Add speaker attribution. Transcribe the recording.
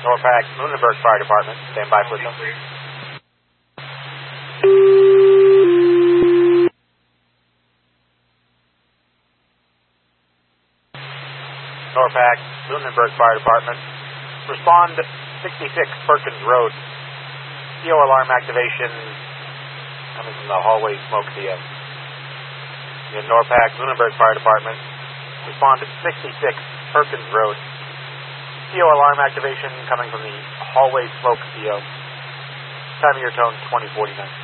Speaker 1: Norpac, Lunenburg Fire Department. Stand by, please. Norpac, Lunenburg Fire Department. Respond 66 Perkins Road. CO alarm activation coming from the hallway smoke CO. In Norpac, Lunenburg Fire Department. Respond to 66 Perkins Road. CO alarm activation coming from the hallway smoke CO. Time of your tone 2049.